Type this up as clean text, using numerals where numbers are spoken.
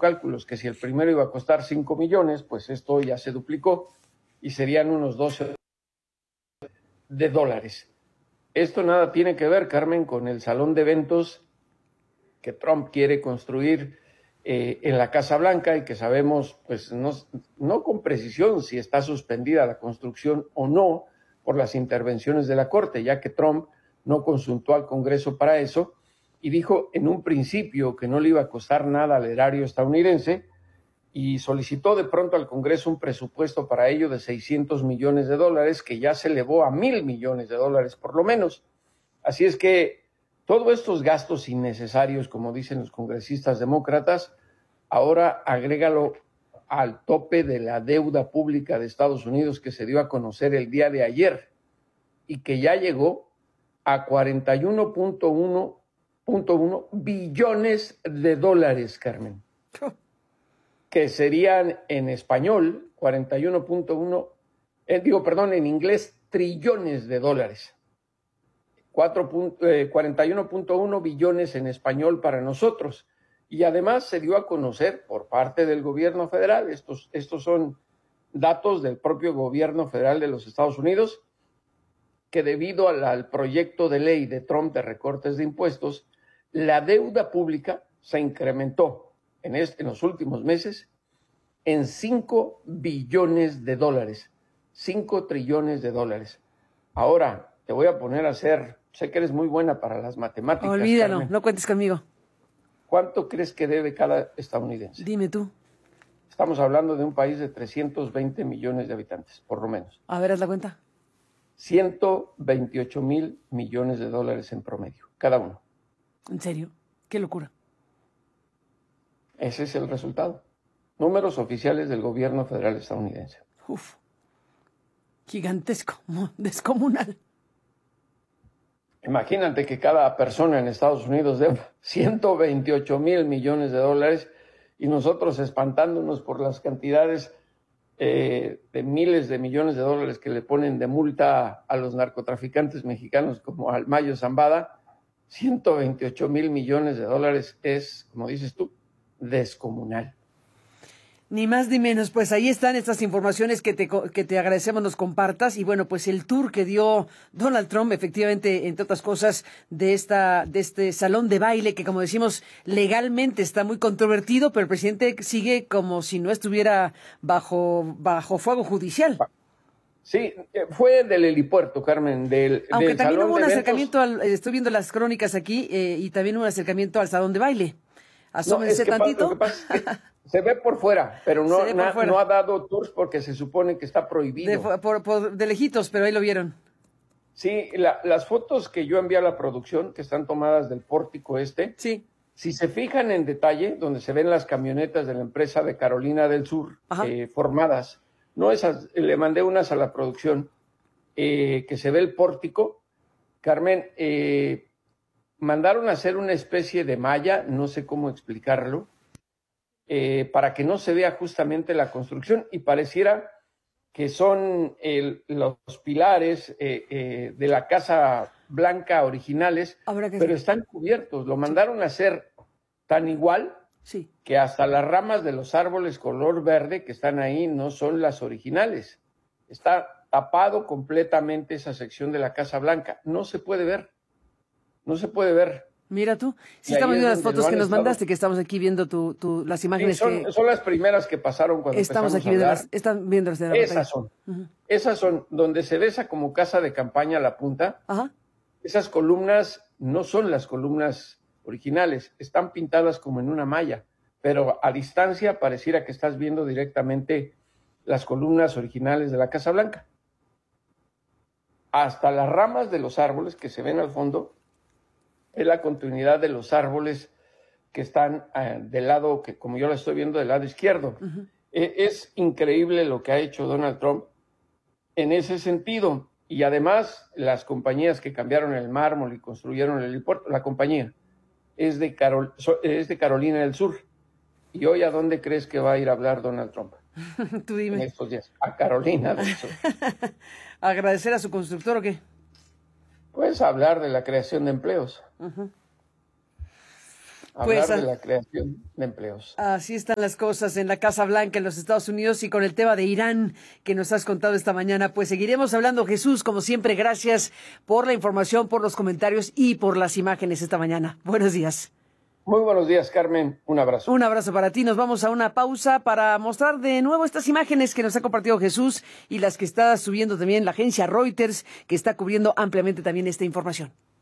cálculos que si el primero iba a costar 5 millones, pues esto ya se duplicó y serían unos 12 de dólares. Esto nada tiene que ver, Carmen, con el salón de eventos que Trump quiere construir en la Casa Blanca y que sabemos, pues no con precisión si está suspendida la construcción o no por las intervenciones de la Corte, ya que Trump no consultó al Congreso para eso y dijo en un principio que no le iba a costar nada al erario estadounidense y solicitó de pronto al Congreso un presupuesto para ello de $600 millones, que ya se elevó a $1,000 millones por lo menos. Así es que todos estos gastos innecesarios, como dicen los congresistas demócratas, ahora agrégalo al tope de la deuda pública de Estados Unidos que se dio a conocer el día de ayer y que ya llegó a 41.1 billones de dólares, Carmen, que serían en español 41.1, en inglés trillones de dólares. 41.1 billones en español para nosotros. Y además se dio a conocer por parte del gobierno federal, estos son datos del propio gobierno federal de los Estados Unidos, que debido al proyecto de ley de Trump de recortes de impuestos, la deuda pública se incrementó en los últimos meses en 5 billones de dólares, 5 trillones de dólares. Ahora te voy a poner a hacer, sé que eres muy buena para las matemáticas. Olvídalo, Carmen. no cuentes conmigo. ¿Cuánto crees que debe cada estadounidense? Dime tú. Estamos hablando de un país de 320 millones de habitantes, por lo menos. A ver, haz la cuenta. 128,000 millones de dólares en promedio, cada uno. ¿En serio? Qué locura. Ese es el resultado. Números oficiales del gobierno federal estadounidense. Uf. Gigantesco, descomunal. Imagínate que cada persona en Estados Unidos deba 128,000 millones de dólares y nosotros espantándonos por las cantidades de miles de millones de dólares que le ponen de multa a los narcotraficantes mexicanos como al Mayo Zambada. 128,000 millones de dólares es, como dices tú, descomunal. Ni más ni menos, pues ahí están estas informaciones que te agradecemos nos compartas. Y bueno, pues el tour que dio Donald Trump, efectivamente, entre otras cosas, de este salón de baile que, como decimos, legalmente está muy controvertido, pero el presidente sigue como si no estuviera bajo fuego judicial. Sí, fue del helipuerto, Carmen, aunque del también salón hubo un de acercamiento estoy viendo las crónicas aquí, y también un acercamiento al salón de baile. Asómense tantito. Lo que pasa es que se ve por fuera, pero no ha dado tours porque se supone que está prohibido. De lejitos, pero ahí lo vieron. Sí, las fotos que yo envié a la producción, que están tomadas del pórtico sí. Si se fijan en detalle, donde se ven las camionetas de la empresa de Carolina del Sur formadas, no esas, le mandé unas a la producción, que se ve el pórtico, Carmen, mandaron a hacer una especie de malla, no sé cómo explicarlo, para que no se vea justamente la construcción y pareciera que son los pilares de la Casa Blanca originales, pero están cubiertos. Lo mandaron a hacer tan igual que hasta las ramas de los árboles color verde que están ahí no son las originales. Está tapado completamente esa sección de la Casa Blanca. No se puede ver. No se puede ver. Mira tú, sí estamos viendo las fotos que nos mandaste, que estamos aquí viendo las imágenes. Sí, son las primeras que pasaron cuando estamos aquí viendo están viendo las de la Esas son. Esas son donde se ve esa como casa de campaña a la punta. Esas columnas no son las columnas originales, están pintadas como en una malla, pero a distancia pareciera que estás viendo directamente las columnas originales de la Casa Blanca. Hasta las ramas de los árboles que se ven al fondo es la continuidad de los árboles que están del lado, que como yo la estoy viendo, del lado izquierdo. Es increíble lo que ha hecho Donald Trump en ese sentido. Y además, las compañías que cambiaron el mármol y construyeron el helipuerto, la compañía es de Carolina del Sur. ¿Y hoy a dónde crees que va a ir a hablar Donald Trump? Tú dime. En estos días, a Carolina del Sur. ¿Agradecer a su constructor o qué? Pues hablar de la creación de empleos. hablar Pues de la creación de empleos. así están las cosas en la Casa Blanca en los Estados Unidos y con el tema de Irán que nos has contado esta mañana. Pues seguiremos hablando, Jesús, como siempre. Gracias por la información, por los comentarios y por las imágenes esta mañana. Buenos días. Muy buenos días, Carmen. Un abrazo. Un abrazo para ti. Nos vamos a una pausa para mostrar de nuevo estas imágenes que nos ha compartido Jesús y las que está subiendo también la agencia Reuters, que está cubriendo ampliamente también esta información.